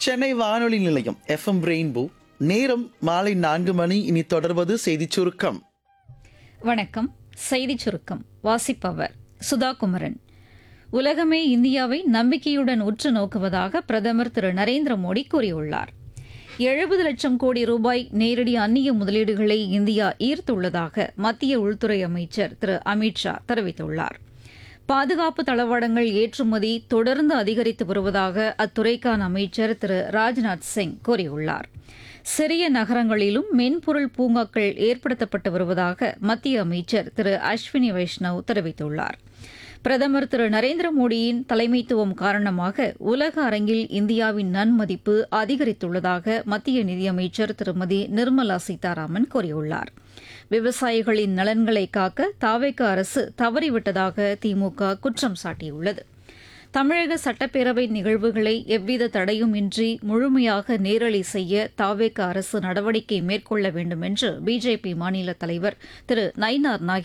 சென்னை வானொலி நிலையம் FM rainbow. நேரம் மாலை 4 மணி. இனி தொடர்வது செய்திச் சுருக்கம். வணக்கம். செய்திச் சுருக்கம் வாசிப்பவர் சுதா குமரன். உலகமே இந்தியாவை நம்பிக்கையுடன் உற்று நோக்குவதாக பிரதமர் திரு நரேந்திர மோடி கூறியுள்ளார். 70 லட்சம் கோடி ரூபாய் நேரடி அந்நிய முதலீடுகளை இந்தியா ஈர்த்துள்ளதாக மத்திய உள்துறை அமைச்சர் திரு அமித் ஷா தெரிவித்துள்ளார். பாதுகாப்பு தளவாடங்கள் ஏற்றுமதி தொடர்ந்து அதிகரித்து வருவதாக அத்துறைக்கான அமைச்சர் திரு ராஜ்நாத் சிங் கூறியுள்ளார். சிறிய நகரங்களிலும் மென்பொருள் பூங்காக்கள் ஏற்படுத்தப்பட்டு வருவதாக மத்திய அமைச்சர் திரு அஸ்வினி வைஷ்ணவ் தெரிவித்துள்ளார். பிரதமர் திரு நரேந்திர மோடியின் தலைமைத்துவம் காரணமாக உலக அரங்கில் இந்தியாவின் நன்மதிப்பு அதிகரித்துள்ளதாக மத்திய நிதியமைச்சர் திருமதி நிர்மலா சீதாராமன் கூறியுள்ளார். விவசாயிகளின் நலன்களை காக்க தாவேக அரசு தவறிவிட்டதாக திமுக குற்றம் சாட்டியுள்ளது. தமிழக சட்டப்பேரவை நிகழ்வுகளை எவ்வித தடையுமின்றி முழுமையாக நேரலை செய்ய தாவேக அரசு நடவடிக்கை மேற்கொள்ள வேண்டும் என்று பிஜேபி மாநில தலைவர் திரு நயினார் நாகேந்திரன்